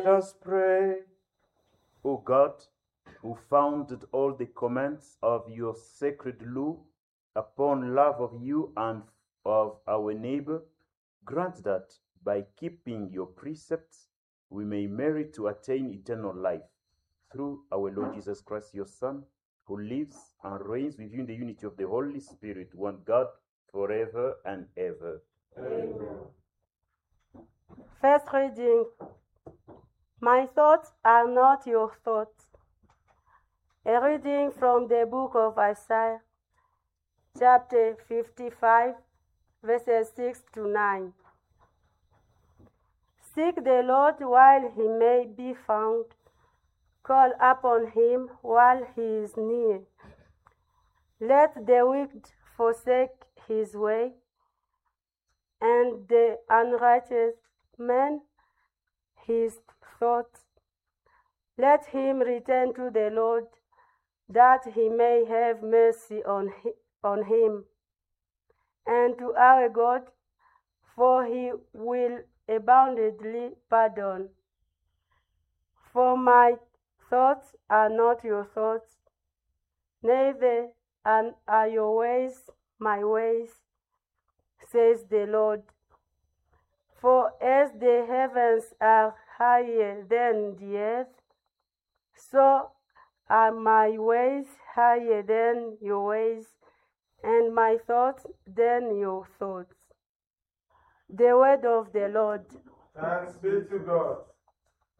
Let us pray. O God, who founded all the commands of your sacred law upon love of you and of our neighbor, grant that by keeping your precepts we may merit to attain eternal life. Through our Lord Jesus Christ, your Son, who lives and reigns with you in the unity of the Holy Spirit, one God, forever and ever. Amen. First reading. My thoughts are not your thoughts. A reading from the book of Isaiah, chapter 55, verses 6 to 9. Seek the Lord while he may be found. Call upon him while he is near. Let the wicked forsake his way, and the unrighteous man his thoughts. Let him return to the Lord, that he may have mercy on him, and to our God, for he will abundantly pardon. For my thoughts are not your thoughts, neither are your ways my ways, says the Lord. For as the heavens are higher than the earth, so are my ways higher than your ways, and my thoughts than your thoughts. The word of the Lord. Thanks be to God.